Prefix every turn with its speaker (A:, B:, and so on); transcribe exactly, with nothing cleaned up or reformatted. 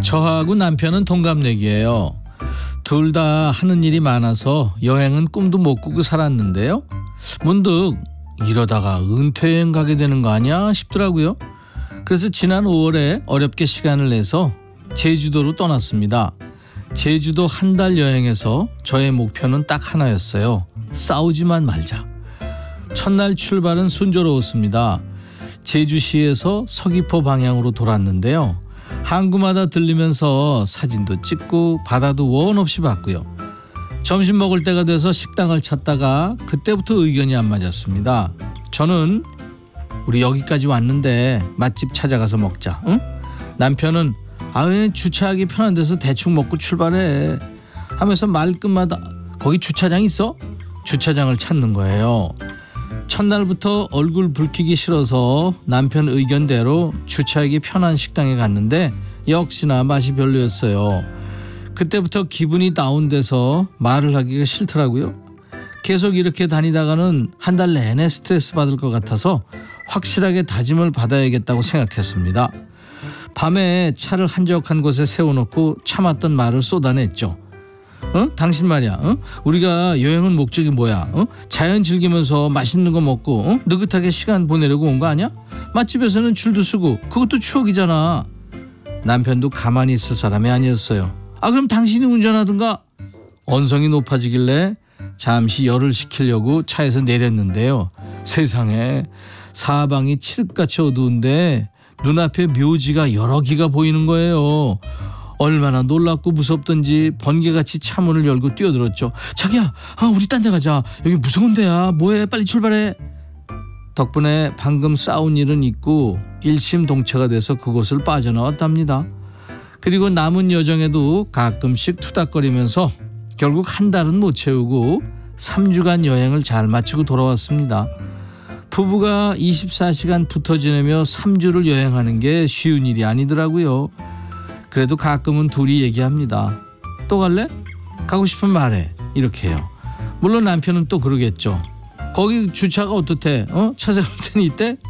A: 저하고 남편은 동갑내기예요. 둘 다 하는 일이 많아서 여행은 꿈도 못 꾸고 살았는데요. 문득 이러다가 은퇴여행 가게 되는 거 아니야 싶더라고요. 그래서 지난 오월에 어렵게 시간을 내서 제주도로 떠났습니다. 제주도 한 달 여행에서 저의 목표는 딱 하나였어요. 싸우지만 말자. 첫날 출발은 순조로웠습니다. 제주시에서 서귀포 방향으로 돌았는데요. 항구마다 들리면서 사진도 찍고 바다도 원 없이 봤고요. 점심 먹을 때가 돼서 식당을 찾다가 그때부터 의견이 안 맞았습니다. 저는 우리 여기까지 왔는데 맛집 찾아가서 먹자. 응? 남편은 아, 주차하기 편한 데서 대충 먹고 출발해 하면서 말끝마다 거기 주차장 있어? 주차장을 찾는 거예요. 첫날부터 얼굴 붉히기 싫어서 남편 의견대로 주차하기 편한 식당에 갔는데 역시나 맛이 별로였어요. 그때부터 기분이 다운돼서 말을 하기가 싫더라고요. 계속 이렇게 다니다가는 한 달 내내 스트레스 받을 것 같아서 확실하게 다짐을 받아야겠다고 생각했습니다. 밤에 차를 한적한 곳에 세워놓고 참았던 말을 쏟아냈죠. 어? 당신 말이야. 어? 우리가 여행은 목적이 뭐야? 어? 자연 즐기면서 맛있는 거 먹고 어? 느긋하게 시간 보내려고 온 거 아니야? 맛집에서는 줄도 서고 그것도 추억이잖아. 남편도 가만히 있을 사람이 아니었어요. 아 그럼 당신이 운전하든가. 언성이 높아지길래 잠시 열을 식히려고 차에서 내렸는데요. 세상에 사방이 칠흑같이 어두운데 눈앞에 묘지가 여러 기가 보이는 거예요. 얼마나 놀랍고 무섭던지 번개같이 차문을 열고 뛰어들었죠. 자기야, 아, 우리 딴 데 가자. 여기 무서운 데야. 뭐해? 빨리 출발해. 덕분에 방금 싸운 일은 잊고 일심동체가 돼서 그곳을 빠져나왔답니다. 그리고 남은 여정에도 가끔씩 투닥거리면서 결국 한 달은 못 채우고 삼 주간 여행을 잘 마치고 돌아왔습니다. 부부가 이십사 시간 붙어 지내며 삼 주를 여행하는 게 쉬운 일이 아니더라고요. 그래도 가끔은 둘이 얘기합니다. 또 갈래? 가고 싶으면 말해. 이렇게 해요. 물론 남편은 또 그러겠죠. 거기 주차가 어떻대? 어? 차 세울 때는 이때?